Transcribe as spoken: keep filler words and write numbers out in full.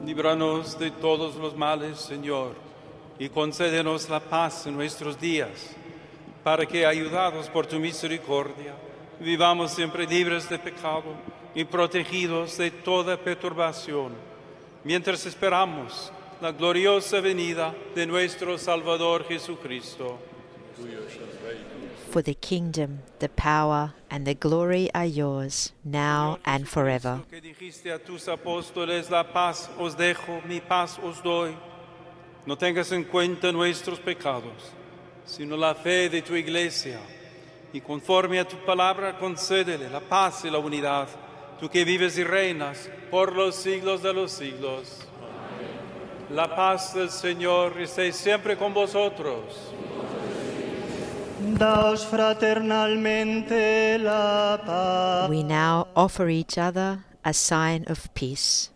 Líbranos de todos los males, Señor, y concédenos la paz en nuestros días, para que, ayudados por tu misericordia, vivamos siempre libres de pecado y protegidos de toda perturbación, mientras esperamos la gloriosa venida de nuestro Salvador Jesucristo. For the kingdom, the power, and the glory are yours, now and forever. Que dijiste a tus apóstoles, la paz os dejo, mi paz os doy. No tengas en cuenta nuestros pecados, sino la fe de tu iglesia. Y conforme a tu palabra, concédele la paz y la unidad, tú que vives y reinas por los siglos de los siglos. Amén. La paz del Señor esté siempre con vosotros. Daos fraternalmente la paz. We now offer each other a sign of peace.